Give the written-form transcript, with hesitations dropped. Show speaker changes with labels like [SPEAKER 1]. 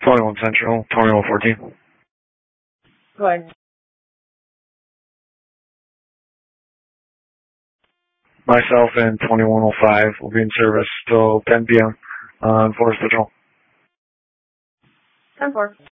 [SPEAKER 1] 21 Central, 2114.
[SPEAKER 2] Go ahead.
[SPEAKER 1] Myself and 2105 will be in service till 10 p.m. on Forest Patrol.
[SPEAKER 2] 10-4.